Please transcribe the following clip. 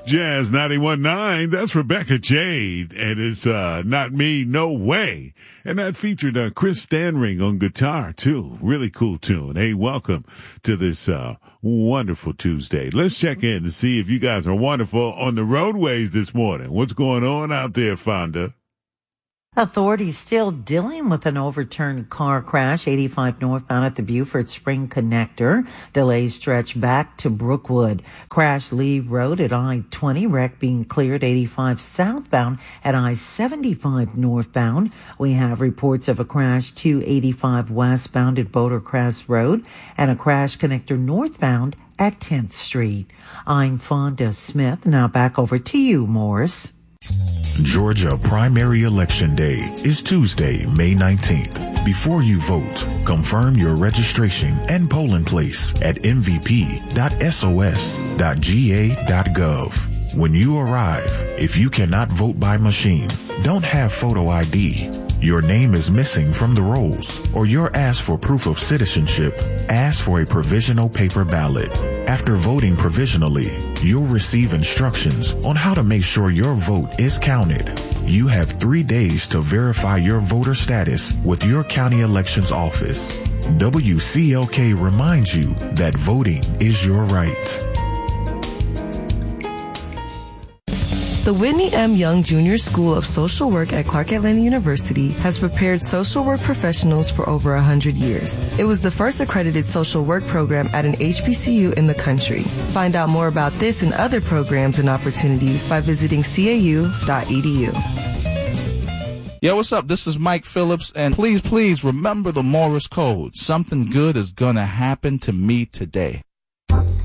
Jazz 91.9, that's Rebecca Jade, and it's Not Me, No Way. And that featured Chris Stanring on guitar, too. Really cool tune. Hey, welcome to this wonderful Tuesday. Let's check in to see if you guys are wonderful on the roadways this morning. What's going on out there, Fonda? Authorities still dealing with an overturned car crash, 85 northbound at the Buford Spring Connector. Delays stretch back to Brookwood. Crash Lee Road at I-20. Wreck being cleared 85 southbound at I-75 northbound. We have reports of a crash 285 westbound at Boulder Crest Road and a crash connector northbound at 10th Street. I'm Fonda Smith. Now back over to you, Morris. Georgia primary election day is Tuesday, May 19th. Before you vote, confirm your registration and polling place at mvp.sos.ga.gov. When you arrive, if you cannot vote by machine, don't have photo ID, your name is missing from the rolls, or you're asked for proof of citizenship, ask for a provisional paper ballot. After voting provisionally, you'll receive instructions on how to make sure your vote is counted. You have 3 days to verify your voter status with your county elections office. WCLK reminds you that voting is your right. The Whitney M. Young Jr. School of Social Work at Clark Atlanta University has prepared social work professionals for over 100 years. It was the first accredited social work program at an HBCU in the country. Find out more about this and other programs and opportunities by visiting cau.edu. Yo, what's up? This is Mike Phillips, and please remember the Morris Code. Something good is gonna happen to me today.